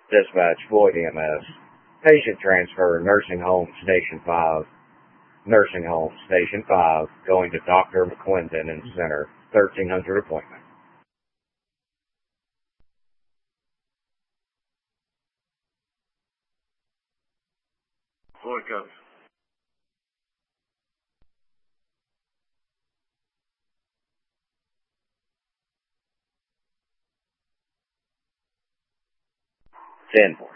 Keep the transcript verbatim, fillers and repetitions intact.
Dispatch, Floyd E M S. Patient transfer, nursing home, station five. Nursing home, station five, going to Doctor McClendon in Center, thirteen hundred appointment. Floyd comes. ten four.